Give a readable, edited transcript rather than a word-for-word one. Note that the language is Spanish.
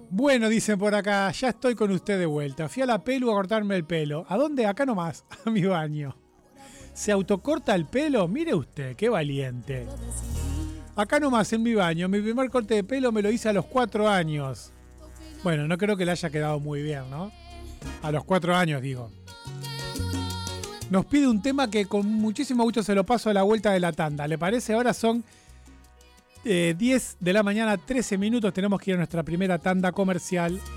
Bueno, dicen por acá, ya estoy con usted de vuelta. Fui a la pelu a cortarme el pelo. ¿A dónde? Acá nomás, a mi baño. ¿Se autocorta el pelo? Mire usted, qué valiente. Acá nomás, en mi baño. Mi primer corte de pelo me lo hice a los 4 años. Bueno, no creo que le haya quedado muy bien, ¿no? A los 4 años, digo. Nos pide un tema que con muchísimo gusto se lo paso a la vuelta de la tanda. ¿Le parece? Ahora son 10 de la mañana, 13 minutos. Tenemos que ir a nuestra primera tanda comercial.